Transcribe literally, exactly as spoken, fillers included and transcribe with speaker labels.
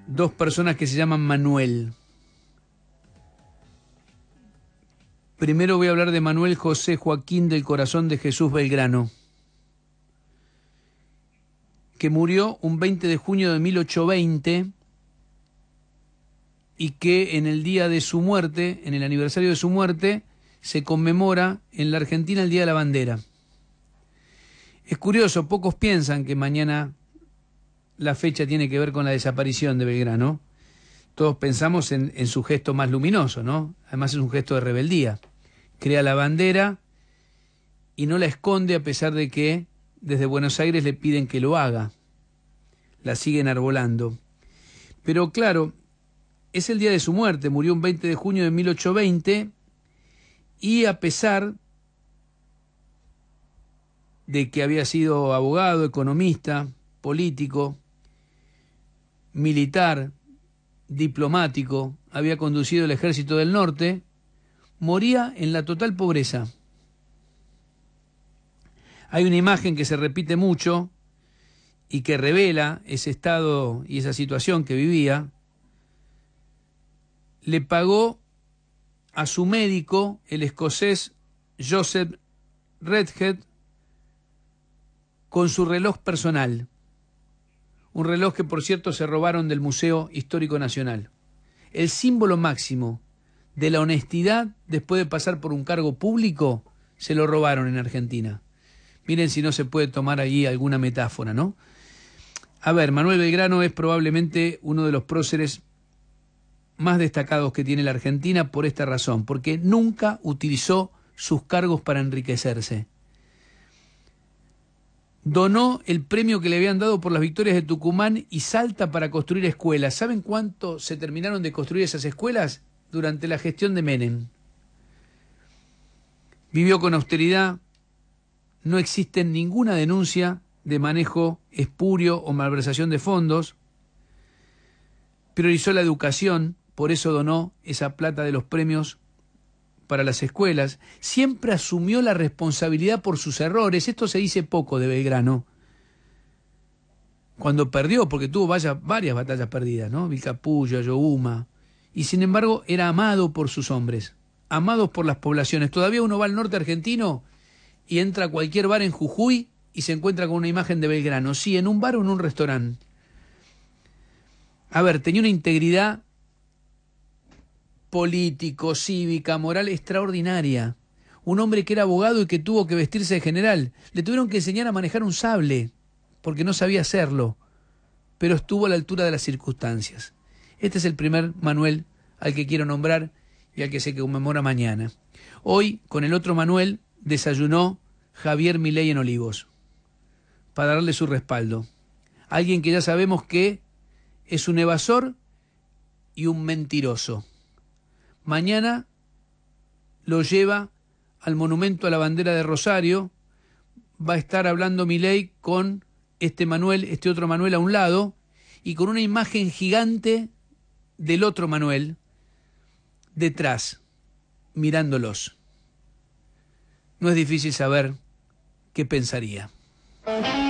Speaker 1: dos personas que se llaman Manuel. Primero voy a hablar de Manuel José Joaquín del Corazón de Jesús Belgrano, que murió un veinte de junio de mil ochocientos veinte y que en el día de su muerte, en el aniversario de su muerte, se conmemora en la Argentina el Día de la Bandera. Es curioso, pocos piensan que mañana la fecha tiene que ver con la desaparición de Belgrano. Todos pensamos en, en su gesto más luminoso, ¿no? Además es un gesto de rebeldía. Crea la bandera y no la esconde a pesar de que desde Buenos Aires le piden que lo haga. La siguen arbolando. Pero claro, es el día de su muerte, murió un veinte de junio de mil ochocientos veinte y a pesar de que había sido abogado, economista, político, militar, diplomático, había conducido el ejército del norte, moría en la total pobreza. Hay una imagen que se repite mucho y que revela ese estado y esa situación que vivía. Le pagó a su médico, el escocés Joseph Redhead, con su reloj personal. Un reloj que, por cierto, se robaron del Museo Histórico Nacional. El símbolo máximo de la honestidad después de pasar por un cargo público, se lo robaron en Argentina. Miren si no se puede tomar ahí alguna metáfora, ¿no? A ver, Manuel Belgrano es probablemente uno de los próceres más destacados que tiene la Argentina por esta razón, porque nunca utilizó sus cargos para enriquecerse. Donó el premio que le habían dado por las victorias de Tucumán y Salta para construir escuelas. ¿Saben cuánto se terminaron de construir esas escuelas? Durante la gestión de Menem. Vivió con austeridad, no existe ninguna denuncia de manejo espurio o malversación de fondos, priorizó la educación, por eso donó esa plata de los premios para las escuelas, siempre asumió la responsabilidad por sus errores. Esto se dice poco de Belgrano. Cuando perdió, porque tuvo varias, varias batallas perdidas, ¿no? Vilcapugio, Ayohuma, y sin embargo era amado por sus hombres, amados por las poblaciones. Todavía uno va al norte argentino y entra a cualquier bar en Jujuy y se encuentra con una imagen de Belgrano, sí, en un bar o en un restaurante. A ver, tenía una integridad político, cívica, moral extraordinaria. Un hombre que era abogado y que tuvo que vestirse de general. Le tuvieron que enseñar a manejar un sable, porque no sabía hacerlo, pero estuvo a la altura de las circunstancias. Este es el primer Manuel al que quiero nombrar y al que se conmemora mañana. Hoy, con el otro Manuel, desayunó Javier Milei en Olivos, para darle su respaldo. Alguien que ya sabemos que es un evasor y un mentiroso. Mañana lo lleva al monumento a la bandera de Rosario. Va a estar hablando Milei con este Manuel, este otro Manuel a un lado, y con una imagen gigante del otro Manuel detrás, mirándolos. No es difícil saber qué pensaría.